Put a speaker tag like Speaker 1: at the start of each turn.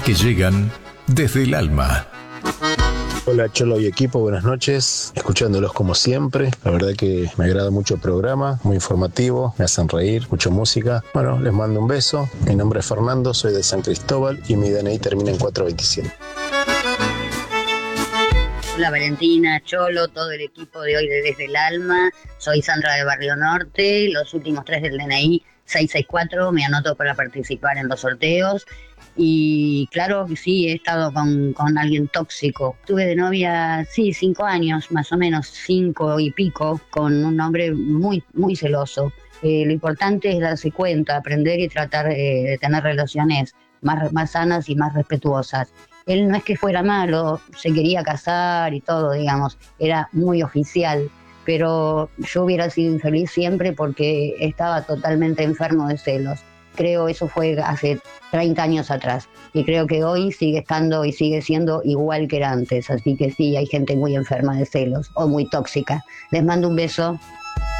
Speaker 1: que llegan desde el alma.
Speaker 2: Hola Cholo y equipo, buenas noches, escuchándolos como siempre, la verdad que me agrada mucho el programa, muy informativo, me hacen reír, mucha música. Bueno, les mando un beso, mi nombre es Fernando, soy de San Cristóbal y mi DNI termina en 427.
Speaker 3: Hola Valentina, Cholo, todo el equipo de hoy de Desde el Alma, soy Sandra de Barrio Norte, los últimos 3 del DNI 664, me anoto para participar en los sorteos. Y claro que sí, he estado con alguien tóxico. Tuve de novia, sí, 5 años, más o menos, 5 y pico, con un hombre muy, muy celoso. Lo importante es darse cuenta, aprender y tratar de tener relaciones más sanas y más respetuosas. Él no es que fuera malo, se quería casar y todo, digamos, era muy oficial, pero yo hubiera sido infeliz siempre porque estaba totalmente enfermo de celos. Creo eso fue hace 30 años atrás y creo que hoy sigue estando y sigue siendo igual que era antes, así que sí, hay gente muy enferma de celos o muy tóxica. Les mando un beso.